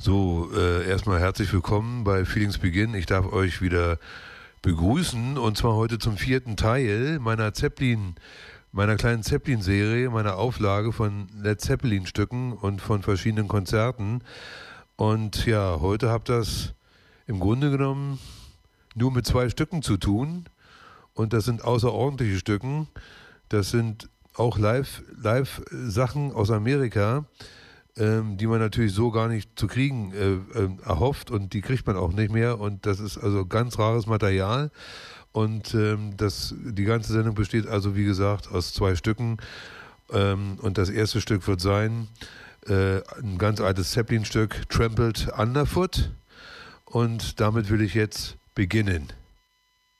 So, erstmal herzlich willkommen bei Feelings Begin. Ich darf euch wieder begrüßen und zwar heute zum 4. Teil meiner kleinen Zeppelin-Serie, meiner Auflage von Led Zeppelin-Stücken und von verschiedenen Konzerten. Und ja, heute habt ihr das im Grunde genommen nur mit 2 Stücken zu tun und das sind außerordentliche Stücken. Das sind auch Live-Sachen aus Amerika, die man natürlich so gar nicht zu kriegen erhofft und die kriegt man auch nicht mehr und das ist also ganz rares Material und die ganze Sendung besteht also wie gesagt aus 2 Stücken und das erste Stück wird sein ein ganz altes Zeppelin-Stück, Trampled Underfoot, und damit will ich jetzt beginnen.